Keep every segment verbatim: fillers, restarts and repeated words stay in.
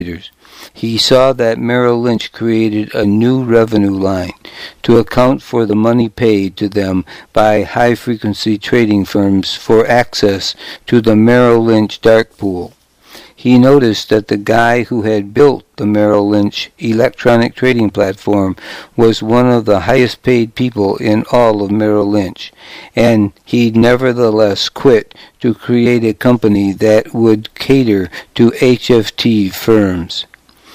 He saw that Merrill Lynch created a new revenue line to account for the money paid to them by high-frequency trading firms for access to the Merrill Lynch dark pool. He noticed that the guy who had built the Merrill Lynch electronic trading platform was one of the highest paid people in all of Merrill Lynch, and he nevertheless quit to create a company that would cater to H F T firms.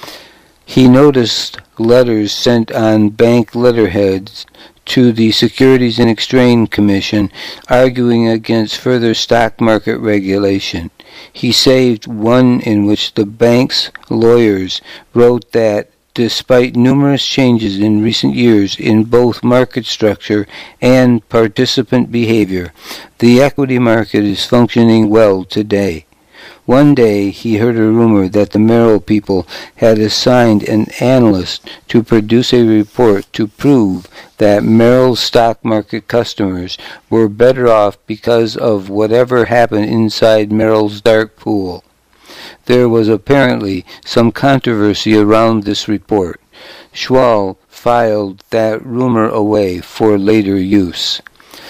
He noticed letters sent on bank letterheads to the Securities and Exchange Commission arguing against further stock market regulation. He saved one in which the bank's lawyers wrote that despite numerous changes in recent years in both market structure and participant behavior, the equity market is functioning well today. One day he heard a rumor that the Merrill people had assigned an analyst to produce a report to prove that Merrill's stock market customers were better off because of whatever happened inside Merrill's dark pool. There was apparently some controversy around this report. Schwal filed that rumor away for later use.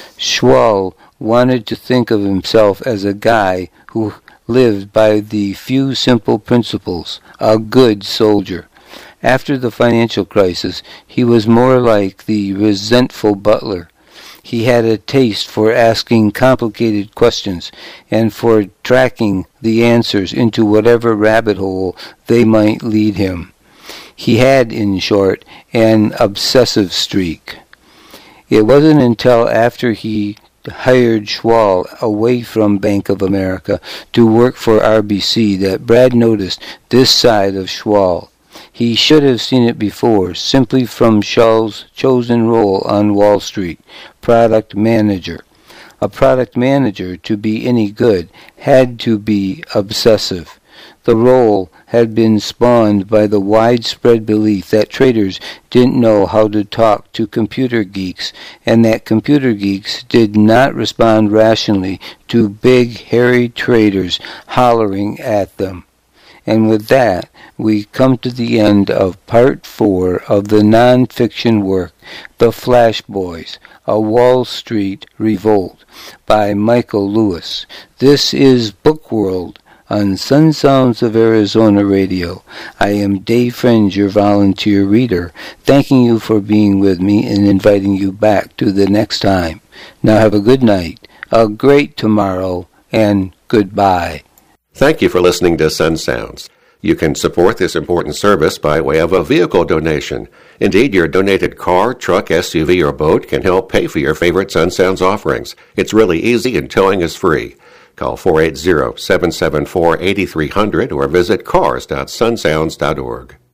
Schwal wanted to think of himself as a guy who lived by the few simple principles, a good soldier. After the financial crisis, he was more like the resentful butler. He had a taste for asking complicated questions and for tracking the answers into whatever rabbit hole they might lead him. He had, in short, an obsessive streak. It wasn't until after he hired Schwal away from Bank of America to work for R B C that Brad noticed this side of Schwal. He should have seen it before, simply from Schwal's chosen role on Wall Street, product manager. A product manager, to be any good, had to be obsessive. The role had been spawned by the widespread belief that traders didn't know how to talk to computer geeks, and that computer geeks did not respond rationally to big, hairy traders hollering at them. And with that, we come to the end of part four of the non-fiction work, The Flash Boys, A Wall Street Revolt, by Michael Lewis. This is Bookworld on Sun Sounds of Arizona Radio. I am Dave French, your volunteer reader, thanking you for being with me and inviting you back to the next time. Now have a good night, a great tomorrow, and goodbye. Thank you for listening to Sun Sounds. You can support this important service by way of a vehicle donation. Indeed, your donated car, truck, S U V, or boat can help pay for your favorite Sun Sounds offerings. It's really easy and towing is free. Call four eight zero, seven seven four, eight three zero zero or visit cars dot sun sounds dot org.